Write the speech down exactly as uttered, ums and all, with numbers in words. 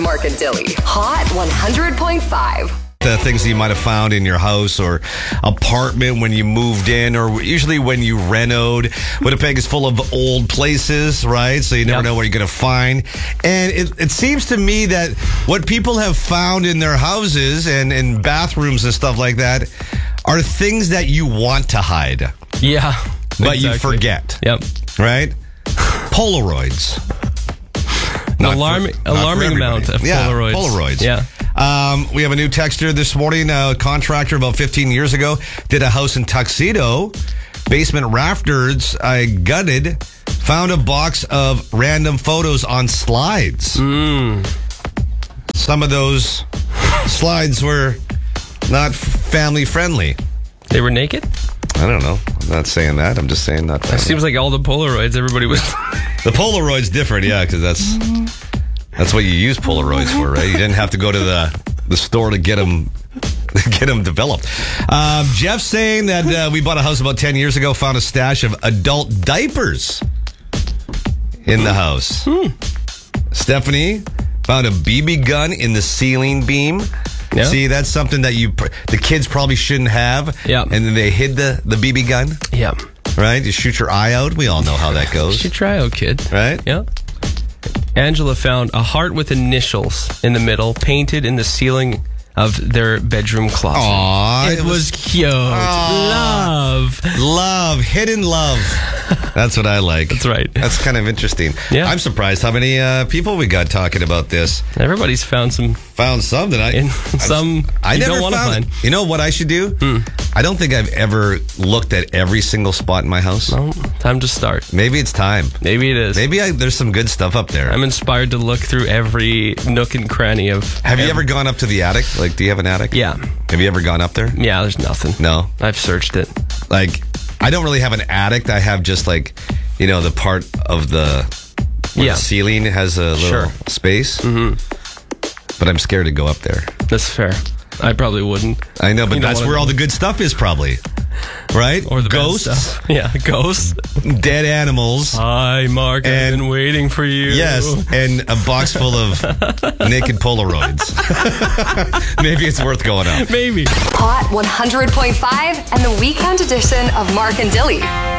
Mark and Dilly. Hot one hundred point five. The things that you might have found in your house or apartment when you moved in, or usually when you renoed. Winnipeg is full of old places, right? So you never Yep. know what you're going to find. And it, it seems to me that what people have found in their houses and in bathrooms and stuff like that are things that you want to hide, Yeah. but you exactly. forget, Yep. right? Polaroids. An Not for- alarming, not for alarming everybody. amount of Yeah, Polaroids. Polaroids. Yeah. Um, we have a new texter this morning. A contractor about fifteen years ago did a house in Tuxedo. Basement rafters I gutted. Found a box of random photos on slides. Mm. Some of those slides were not family friendly. They were naked? I don't know. I'm not saying that. I'm just saying not It family. seems like all the Polaroids, everybody was... The Polaroid's different, yeah, because that's that's what you use Polaroids for, right? You didn't have to go to the the store to get them get them developed. Um, Jeff's saying that uh, we bought a house about ten years ago, found a stash of adult diapers in the house. Hmm. Stephanie found a B B gun in the ceiling beam. Yeah. See, that's something that you pr- the kids probably shouldn't have. Yeah. And then they hid the, the B B gun, Yeah. right? You shoot your eye out. We all know how that goes. Should try out, kid. Right? Yeah. Angela found a heart with initials in the middle, painted in the ceiling of their bedroom closet. Aw, it, it was, was- cute. Love. Love, hidden love. That's what I like. That's right. That's kind of interesting. Yeah. I'm surprised how many uh, people we got talking about this. Everybody's found some Found some that I. in some I you never don't want to found find. it. You know what I should do? Hmm. I don't think I've ever looked at every single spot in my house. Well, time to start. Maybe it's time. Maybe it is. Maybe I, there's some good stuff up there. I'm inspired to look through every nook and cranny of. have you every- ever gone up to the attic? Like, do you have an attic? Yeah. Have you ever gone up there? Yeah, there's nothing. No. I've searched it. Like, I don't really have an attic. I have just like, you know, the part of the where Yeah. the ceiling has a little Sure. space. Mm-hmm. But I'm scared to go up there. That's fair. I probably wouldn't. I know, but You don't that's wanna where all go. the good stuff is, probably. Right? Or the bad ghosts, stuff. Yeah, ghosts. dead animals. Hi, Mark. And- I've been waiting for you. Yes, and a box full of naked Polaroids. Maybe it's worth going up. Maybe. Hot one hundred point five and the weekend edition of Mark and Dilly.